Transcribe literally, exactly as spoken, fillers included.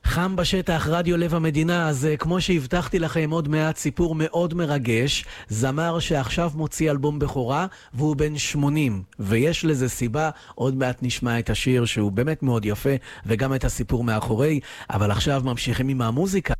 חם בשטח, רדיו לב המדינה. אז כמו שהבטחתי לכם, עוד מעט סיפור מאוד מרגש. זמר שעכשיו מוציא אלבום בכורה והוא בן שמונים, ויש לזה סיבה. עוד מעט נשמע את השיר שהוא באמת מאוד יפה וגם את הסיפור מאחורי, אבל עכשיו ממשיכים עם המוזיקה.